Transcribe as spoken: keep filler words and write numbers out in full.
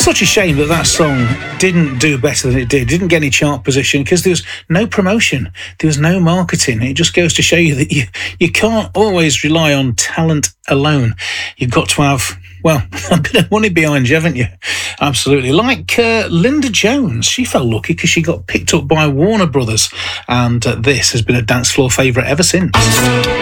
Such a shame that that song didn't do better than it did, didn't get any chart position, because there was no promotion, there was no marketing. It just goes to show you that you, you can't always rely on talent alone. You've got to have, well, a bit of money behind you, haven't you? Absolutely. Like uh, Linda Jones, she felt lucky because she got picked up by Warner Brothers, and uh, this has been a dance floor favourite ever since.